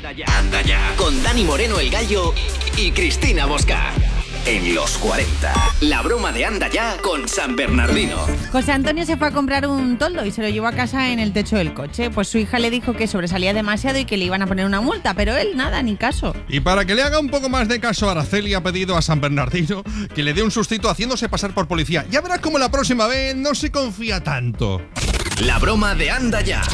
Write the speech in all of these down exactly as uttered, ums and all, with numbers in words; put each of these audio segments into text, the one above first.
Anda ya, anda ya. Con Dani Moreno el Gallo y Cristina Bosca. En los cuarenta. La broma de Anda ya con San Bernardino. José Antonio se fue a comprar un toldo y se lo llevó a casa en el techo del coche. Pues su hija le dijo que sobresalía demasiado y que le iban a poner una multa, pero él nada, ni caso. Y para que le haga un poco más de caso, Araceli ha pedido a San Bernardino que le dé un sustito haciéndose pasar por policía. Ya verás cómo la próxima vez no se confía tanto. La broma de Anda ya.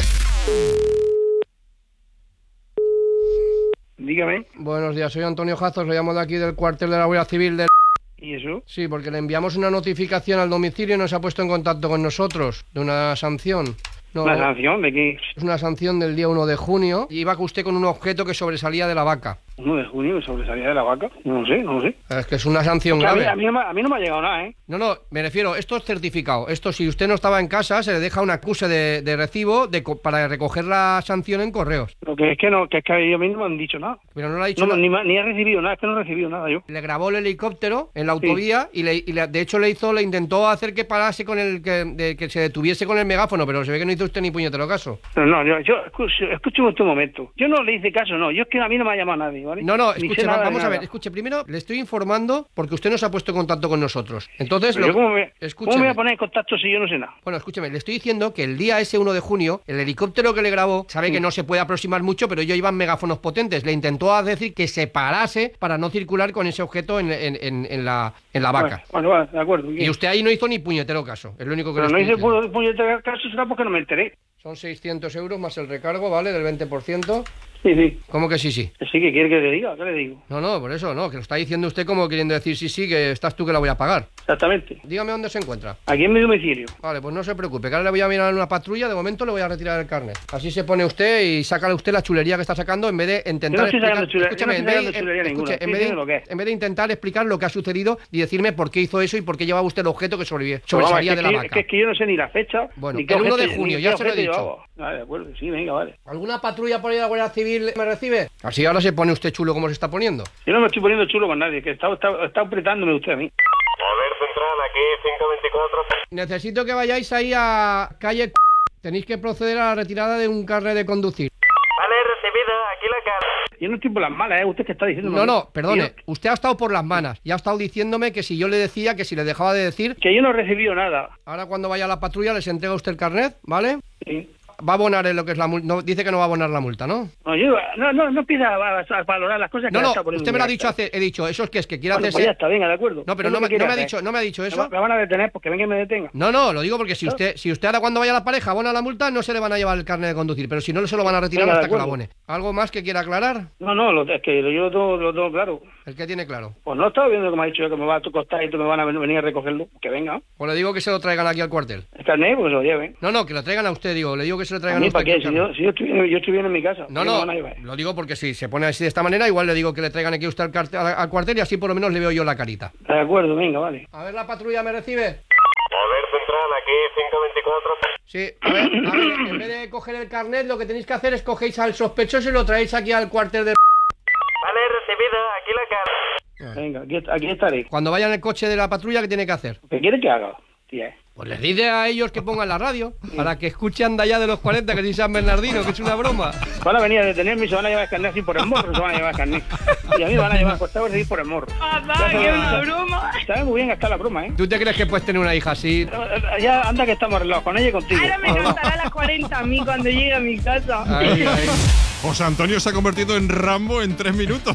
Dígame. Buenos días, soy Antonio Jazos, le llamo de aquí del cuartel de la Guardia Civil de... ¿Y eso? Sí, porque le enviamos una notificación al domicilio y no se ha puesto en contacto con nosotros de una sanción. No, ¿Una sanción de qué? Es una sanción del día uno de junio y iba usted con un objeto que sobresalía de la vaca. ¿uno de junio sobresalía de la vaca? No lo sé, no lo sé. Es que es una sanción O sea, a, mí, grave. a, mí no me, a mí no me ha llegado nada, ¿eh? No, no, me refiero, esto es certificado. Esto, si usted no estaba en casa, se le deja un acuse de, de recibo de, para recoger la sanción en correos. Lo que es que no, que es que a ellos mismos no me han dicho nada. Pero no le ha dicho No, nada. ni, ma- ni he recibido nada, es que no he recibido nada yo. Le grabó el helicóptero en la autovía y, le, y le- de hecho le hizo, le intentó hacer que parase con el, que, de, que se detuviese con el megáfono, pero se ve que no hizo usted ni puñetero caso. Pero no, yo, yo escucho, escúcheme usted un momento. Yo no le hice caso, no. Yo es que a mí no me ha llamado nadie, ¿vale? No, no, Ni sé escuche, nada de vamos a nada. ver, escuche, primero le estoy informando porque usted no se ha puesto en contacto con nosotros. Entonces, Pero lo- yo ¿cómo me, escúcheme. ¿cómo me voy a poner en contacto si yo no sé nada? Bueno, escúcheme, le estoy diciendo que el día ese uno de junio, el helicóptero que le grabó, sabe que no se puede aproximar mucho, pero ellos iban megáfonos potentes. Le intentó decir que se parase para no circular con ese objeto en, en, en, en la, en la vaca. Bueno, vale, de acuerdo. Y usted ahí no hizo ni puñetero caso, es lo único que Pero le no estoy hice diciendo. pu- puñetero caso, será porque no me enteré. Son seiscientos euros más el recargo, ¿vale? Del veinte por ciento. Sí, sí. ¿Cómo que sí, sí? Sí, que quiere que le diga, ¿qué le digo? No, no, por eso no, que lo está diciendo usted como queriendo decir sí, sí, que estás tú que la voy a pagar. Exactamente. Dígame dónde se encuentra. Aquí en mi domicilio. Vale, pues no se preocupe, que ahora le voy a mirar una patrulla, de momento le voy a retirar el carnet. Así se pone usted y saca usted la chulería que está sacando en vez de intentar Yo no estoy sacando explicar- chulería- yo no Escúchame, estoy en vez de- sacando chulería ninguna, escuche, estoy en vez de- diciendo lo que es. en vez de intentar explicar lo que ha sucedido y decirme por qué hizo eso y por qué llevaba usted el objeto que sobrevive- Pero vamos, sobresalía es de que la yo- vaca. Es que, es que yo no sé ni la fecha. Bueno, ni qué el uno de objeto- junio, ni ya qué se lo he objeto dicho. llevaba. Vale, de acuerdo, sí, venga, vale. ¿Alguna patrulla por ahí de la Guardia Civil me recibe? Así ahora se pone usted chulo como se está poniendo. Yo no me estoy poniendo chulo con nadie, que está, está, está apretándome usted a mí. A ver, central, aquí cinco veinticuatro. Necesito que vayáis ahí a calle... Tenéis que proceder a la retirada de un carnet de conducir. Vale, recibido, aquí la cara. Yo no estoy por las malas, ¿eh? Usted que está diciendo... No, no, perdone. Usted ha estado por las manos y ha estado diciéndome que si yo le decía, que si le dejaba de decir... Que yo no he recibido nada. Ahora cuando vaya a la patrulla les entrega usted el carnet, ¿vale? Sí. Va a abonar en lo que es la multa. No, dice que no va a abonar la multa, ¿no? No, yo, no, no, no empieza a, a valorar las cosas que No, la no, está poniendo usted me lo ha ya dicho está. hace... He dicho, eso es que es que quiere Bueno, pues hacerse... ya está, venga, de acuerdo. No, pero ¿Qué no es lo me, que no me ha quiere dicho, hacer? no me ha dicho Me eso. va- Me van a detener porque venga y me detenga. No, no, lo digo porque si usted si usted ahora cuando vaya a la pareja abona la multa, no se le van a llevar el carnet de conducir, pero si no, se lo van a retirar Venga, de hasta que lo acuerdo. abone. ¿Algo más que quiera aclarar? No, no, lo, es que yo lo tengo, lo tengo claro. El que tiene claro. Pues no estaba viendo que me ha dicho que me va a costar y que me van a ven- venir a recogerlo. Que venga. Pues le digo que se lo traigan aquí al cuartel. El carnet, pues lo lleven. No, no, que lo traigan a usted, digo. Le digo que se lo ¿A traigan a, mí usted. para qué? aquí Si al yo, carnet. si yo, estoy, bien- yo estoy bien en mi casa. No, ¿qué me no, van a llevar? lo digo porque si se pone así de esta manera, igual le digo que le traigan aquí a usted al, carte- al- al cuartel y así por lo menos le veo yo la carita. De acuerdo, venga, vale. A ver, la patrulla me recibe. A ver, central, aquí cinco veinticuatro. Sí, a ver, a ver, en vez de coger el carnet, lo que tenéis que hacer es cogéis al sospechoso y lo traéis aquí al cuartel de... Vale, recibido, aquí la cara. Venga, aquí, aquí estaré. Cuando vayan en el coche de la patrulla, ¿qué tiene que hacer? ¿Qué quiere que haga? Tía. Pues les dice a ellos que pongan la radio, para que escuche Anda ya de los cuarenta, que es San Bernardino, que es una broma. Van a venir a detenerme y se van a llevar el carnet así por el morro, se van a llevar el carnet. Y a mí me van a llevar costado a recibir por el morro. Papá, Ya que se- es una broma. Sabe muy bien hasta la broma, ¿eh? ¿Tú te crees que puedes tener una hija así? Ya anda que estamos arreglados con ella y contigo. Ahora me cantará las cuarenta a mí cuando llegue a mi casa. Ay, ay. José Antonio se ha convertido en Rambo en tres minutos.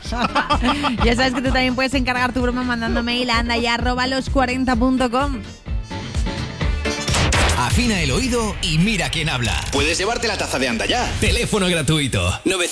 Ya sabes que tú también puedes encargar tu broma mandando mail a andaya arroba los cuarenta punto com. Afina el oído y mira quién habla. Puedes llevarte la taza de Anda ya. Teléfono gratuito.